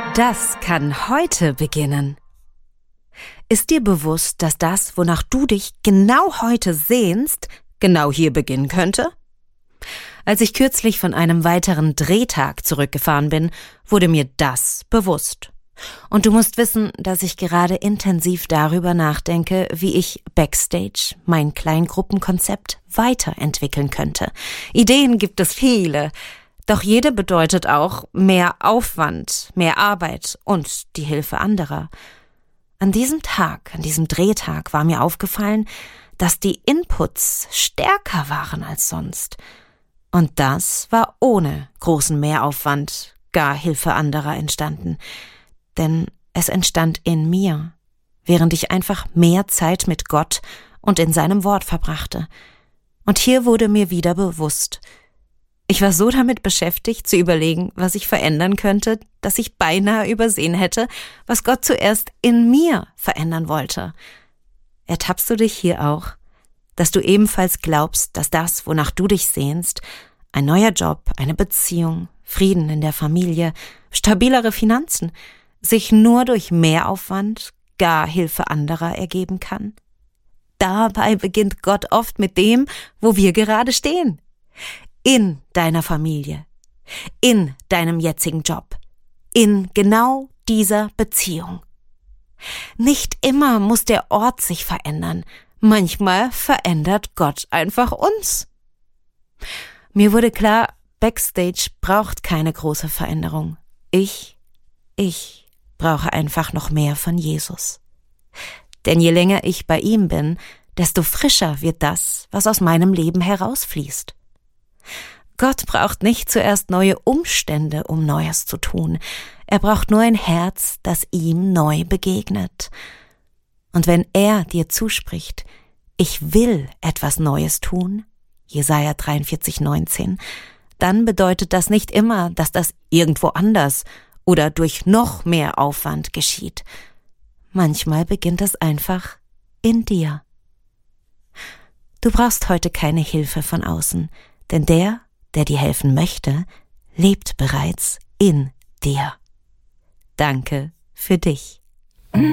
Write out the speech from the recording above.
Das kann heute beginnen. Ist dir bewusst, dass das, wonach du dich genau heute sehnst, genau hier beginnen könnte? Als ich kürzlich von einem weiteren Drehtag zurückgefahren bin, wurde mir das bewusst. Und du musst wissen, dass ich gerade intensiv darüber nachdenke, wie ich Backstage, mein Kleingruppenkonzept, weiterentwickeln könnte. Ideen gibt es viele. Doch jede bedeutet auch mehr Aufwand, mehr Arbeit und die Hilfe anderer. An diesem Drehtag war mir aufgefallen, dass die Inputs stärker waren als sonst. Und das war ohne großen Mehraufwand, gar Hilfe anderer entstanden. Denn es entstand in mir, während ich einfach mehr Zeit mit Gott und in seinem Wort verbrachte. Und hier wurde mir wieder bewusst, ich war so damit beschäftigt, zu überlegen, was ich verändern könnte, dass ich beinahe übersehen hätte, was Gott zuerst in mir verändern wollte. Ertappst du dich hier auch, dass du ebenfalls glaubst, dass das, wonach du dich sehnst, ein neuer Job, eine Beziehung, Frieden in der Familie, stabilere Finanzen, sich nur durch Mehraufwand, gar Hilfe anderer ergeben kann? Dabei beginnt Gott oft mit dem, wo wir gerade stehen. In deiner Familie, in deinem jetzigen Job, in genau dieser Beziehung. Nicht immer muss der Ort sich verändern, manchmal verändert Gott einfach uns. Mir wurde klar, Backstage braucht keine große Veränderung. Ich brauche einfach noch mehr von Jesus. Denn je länger ich bei ihm bin, desto frischer wird das, was aus meinem Leben herausfließt. Gott braucht nicht zuerst neue Umstände, um Neues zu tun. Er braucht nur ein Herz, das ihm neu begegnet. Und wenn er dir zuspricht, ich will etwas Neues tun, Jesaja 43,19, dann bedeutet das nicht immer, dass das irgendwo anders oder durch noch mehr Aufwand geschieht. Manchmal beginnt es einfach in dir. Du brauchst heute keine Hilfe von außen, denn der dir helfen möchte, lebt bereits in dir. Danke für dich.